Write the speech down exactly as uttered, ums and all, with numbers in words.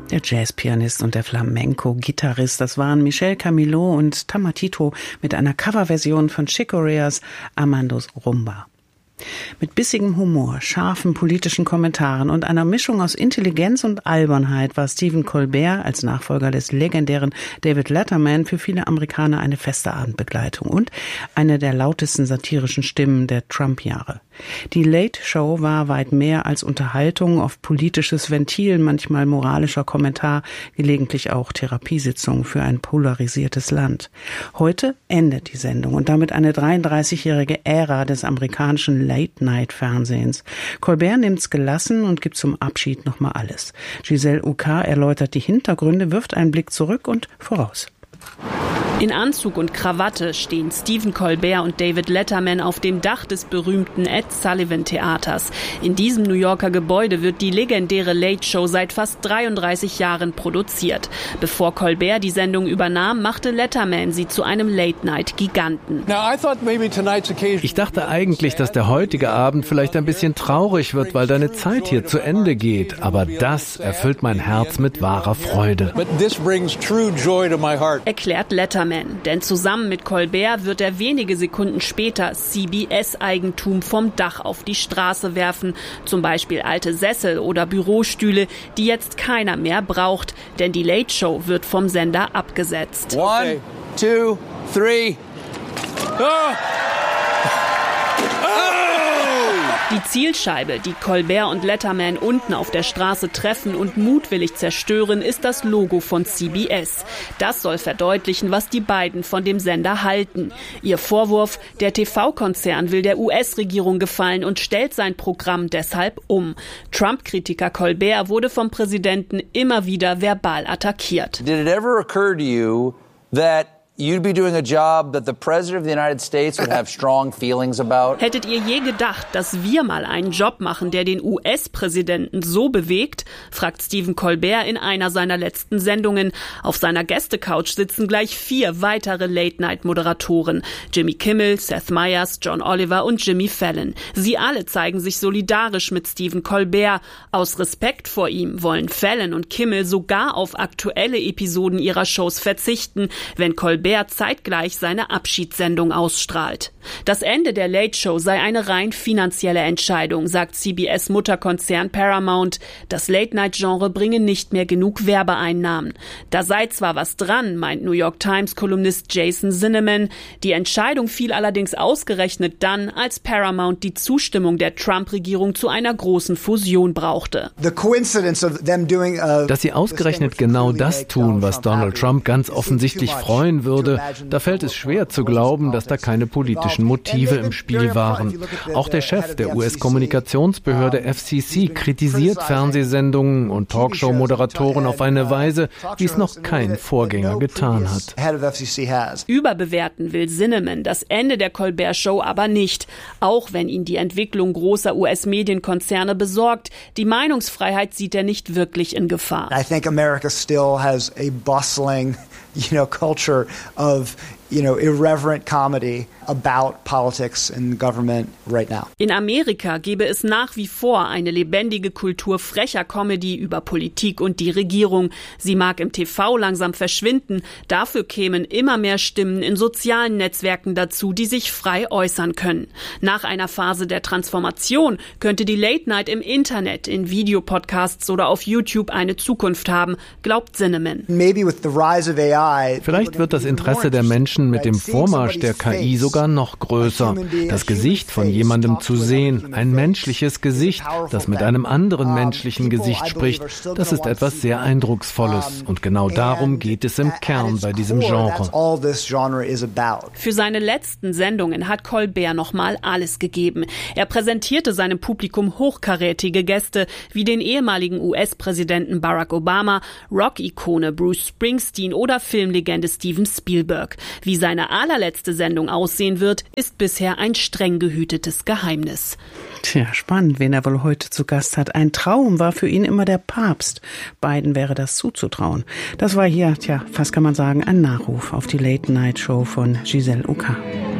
Der Jazzpianist und der Flamenco-Gitarrist, das waren Michel Camilo und Tamatito mit einer Coverversion von Chick Coreas Armando's Rumba. Mit bissigem Humor, scharfen politischen Kommentaren und einer Mischung aus Intelligenz und Albernheit war Stephen Colbert als Nachfolger des legendären David Letterman für viele Amerikaner eine feste Abendbegleitung und eine der lautesten satirischen Stimmen der Trump-Jahre. Die Late Show war weit mehr als Unterhaltung, oft politisches Ventil, manchmal moralischer Kommentar, gelegentlich auch Therapiesitzung für ein polarisiertes Land. Heute endet die Sendung und damit eine dreiunddreißigjährige Ära des amerikanischen Late-Night-Fernsehens. Colbert nimmt's gelassen und gibt zum Abschied nochmal alles. Giselle Uka erläutert die Hintergründe, wirft einen Blick zurück und voraus. In Anzug und Krawatte stehen Stephen Colbert und David Letterman auf dem Dach des berühmten Ed Sullivan Theaters. In diesem New Yorker Gebäude wird die legendäre Late Show seit fast dreiunddreißig Jahren produziert. Bevor Colbert die Sendung übernahm, machte Letterman sie zu einem Late-Night-Giganten. Ich dachte eigentlich, dass der heutige Abend vielleicht ein bisschen traurig wird, weil deine Zeit hier zu Ende geht. Aber das erfüllt mein Herz mit wahrer Freude. Erklärt Letterman. Denn zusammen mit Colbert wird er wenige Sekunden später C B S-Eigentum vom Dach auf die Straße werfen. Zum Beispiel alte Sessel oder Bürostühle, die jetzt keiner mehr braucht. Denn die Late Show wird vom Sender abgesetzt. One, two, three. Oh! Die Zielscheibe, die Colbert und Letterman unten auf der Straße treffen und mutwillig zerstören, ist das Logo von C B S. Das soll verdeutlichen, was die beiden von dem Sender halten. Ihr Vorwurf, der T V-Konzern will der U S-Regierung gefallen und stellt sein Programm deshalb um. Trump-Kritiker Colbert wurde vom Präsidenten immer wieder verbal attackiert. Did it ever occur to you that you'd be doing a job that the President of the United States would have strong feelings about? Hättet ihr je gedacht, dass wir mal einen Job machen, der den U S-Präsidenten so bewegt? Fragt Stephen Colbert in einer seiner letzten Sendungen. Auf seiner Gästecouch sitzen gleich vier weitere Late-Night-Moderatoren. Jimmy Kimmel, Seth Meyers, John Oliver und Jimmy Fallon. Sie alle zeigen sich solidarisch mit Stephen Colbert. Aus Respekt vor ihm wollen Fallon und Kimmel sogar auf aktuelle Episoden ihrer Shows verzichten, wenn Colbert zeitgleich seine Abschiedssendung ausstrahlt. Das Ende der Late Show sei eine rein finanzielle Entscheidung, sagt C B S-Mutterkonzern Paramount. Das Late-Night-Genre bringe nicht mehr genug Werbeeinnahmen. Da sei zwar was dran, meint New York Times-Kolumnist Jason Zinnemann. Die Entscheidung fiel allerdings ausgerechnet dann, als Paramount die Zustimmung der Trump-Regierung zu einer großen Fusion brauchte. Dass sie ausgerechnet genau das tun, was Donald Trump ganz offensichtlich freuen würde, da fällt es schwer zu glauben, dass da keine politischen Motive im Spiel waren. Auch der Chef der U S-Kommunikationsbehörde F C C kritisiert Fernsehsendungen und Talkshow-Moderatoren auf eine Weise, wie es noch kein Vorgänger getan hat. Überbewerten will Zinnemann das Ende der Colbert-Show aber nicht, auch wenn ihn die Entwicklung großer U S-Medienkonzerne besorgt. Die Meinungsfreiheit sieht er nicht wirklich in Gefahr. I think America still has a bustling, you know, culture of, you know, irreverent comedy about politics and government right now. In Amerika gäbe es nach wie vor eine lebendige Kultur frecher Comedy über Politik und die Regierung. Sie mag im T V langsam verschwinden. Dafür kämen immer mehr Stimmen in sozialen Netzwerken dazu, die sich frei äußern können. Nach einer Phase der Transformation könnte die Late Night im Internet, in Videopodcasts oder auf YouTube eine Zukunft haben, glaubt Zinnemann. Vielleicht wird das Interesse der Menschen mit dem Vormarsch der K I sogar noch größer. Das Gesicht von jemandem zu sehen, ein menschliches Gesicht, das mit einem anderen menschlichen Gesicht spricht, das ist etwas sehr Eindrucksvolles. Und genau darum geht es im Kern bei diesem Genre. Für seine letzten Sendungen hat Colbert nochmal alles gegeben. Er präsentierte seinem Publikum hochkarätige Gäste wie den ehemaligen U S-Präsidenten Barack Obama, Rock-Ikone Bruce Springsteen oder Filmlegende Steven Spielberg. Wie seine allerletzte Sendung aussehen wird, ist bisher ein streng gehütetes Geheimnis. Tja, spannend, wen er wohl heute zu Gast hat. Ein Traum war für ihn immer der Papst. Beiden wäre das zuzutrauen. Das war hier, tja, fast kann man sagen, ein Nachruf auf die Late-Night-Show von Giselle Uka.